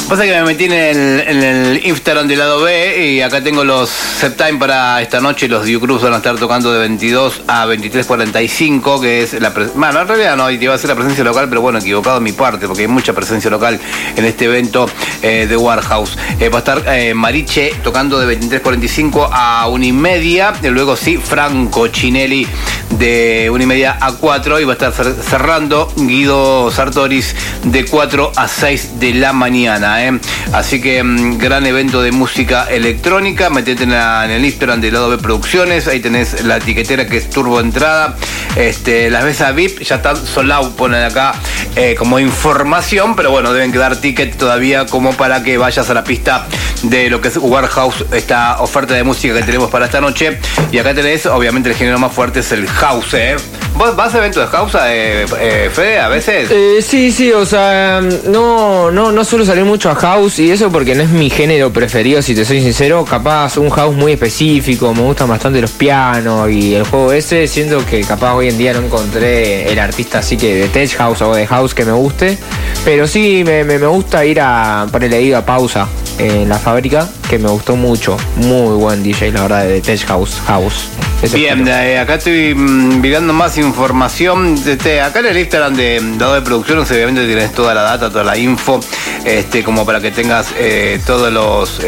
Pasa que me metí en el Instagram del lado B y acá tengo los set time para esta noche. Los Diu Cruz van a estar tocando de 22 a 23:45, que es la... Bueno, en realidad no, iba a ser la presencia local, pero bueno, equivocado de mi parte, porque hay mucha presencia local en este evento de Warhouse. Va a estar Mariche tocando de 23:45 a 1:30, y luego sí, Franco Chinelli de 1:30 a 4, y va a estar cerrando Guido Sartoris de 4 a 6 de la mañana. Así que gran evento de música electrónica. Metete en el Instagram de Lado B Producciones, ahí tenés la etiquetera que es Turbo Entrada. Las mesas VIP ya están sold out, ponen acá como información, pero bueno, deben quedar tickets todavía como para que vayas a la pista de lo que es Warhouse, esta oferta de música que tenemos para esta noche. Y acá tenés, obviamente, el género más fuerte es el house. ¿Vos vas a eventos de house, Fede, a veces? Sí, o sea, no suelo salir mucho a house y eso porque no es mi género preferido, si te soy sincero. Capaz un house muy específico, me gustan bastante los pianos y el juego ese. Siento que capaz hoy en día no encontré el artista así que de tech house o de house que me guste, pero sí me gusta ir a ponerle ido a Pausa en La Fábrica, que me gustó mucho. Muy buen DJ, la verdad, de tech house. Bien, acá estoy mirando más información. Acá en el Instagram de Lado de Producciones, obviamente tienes toda la data, toda la info, como para que tengas todos los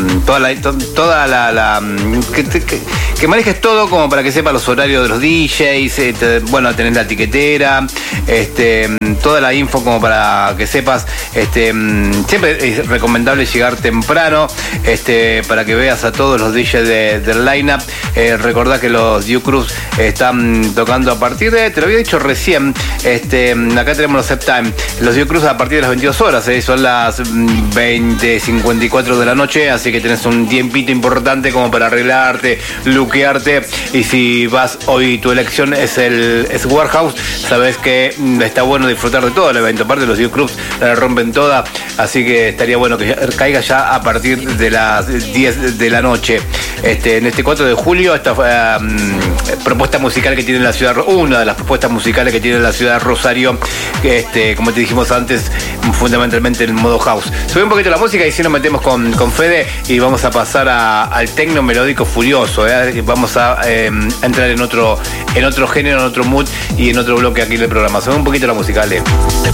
que manejes todo, como para que sepas los horarios de los DJs. Bueno, tenés la etiquetera, toda la info como para que sepas. Siempre es recomendable llegar temprano, para que veas a todos los DJs del lineup. Recordá que los Diu Cruz están tocando a partir de, te lo había dicho recién, acá tenemos los set time, los Diu Cruz a partir de las 22 horas, son las 20:54 de la noche, así que tenés un tiempito importante como para arreglarte, luquearte, y si vas hoy, tu elección es Warhouse, sabes que está bueno disfrutar de todo el evento. Aparte, los Diu Cruz la rompen toda, así que estaría bueno que caiga ya a partir de las 10 de la noche. En este 4 de julio, esta propuesta musical que tiene la ciudad, una de las propuestas musicales que tiene la ciudad de Rosario, como te dijimos antes, fundamentalmente en modo house. Sube un poquito la música y si nos metemos con Fede y vamos a pasar al tecno melódico furioso. Vamos a entrar en otro género, en otro mood y en otro bloque aquí del programa. Sube un poquito la música, dale.